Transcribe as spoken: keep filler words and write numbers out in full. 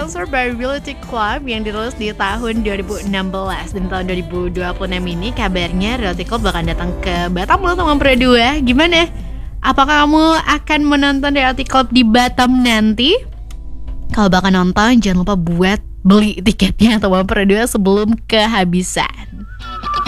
Sponsored by Realty Club yang dirilis di tahun dua ribu enam belas. Dan tahun dua ribu dua puluh enam ini kabarnya Realty Club bakal datang ke Batam loh teman Pro dua. Gimana? Apakah kamu akan menonton Realty Club di Batam nanti? Kalau bakal nonton, jangan lupa buat beli tiketnya teman Pro dua sebelum kehabisan.